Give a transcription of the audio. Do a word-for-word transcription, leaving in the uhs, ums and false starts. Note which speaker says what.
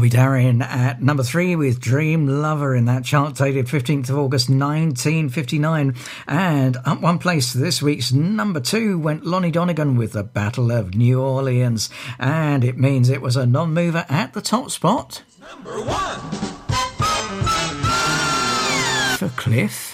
Speaker 1: Bobby Darin at number three with Dream Lover in that chart dated fifteenth of August nineteen fifty-nine. And up one place to this week's number two went Lonnie Donegan with the Battle of New Orleans. And it means it was a non-mover at the top spot.
Speaker 2: Number one.
Speaker 1: For Cliff.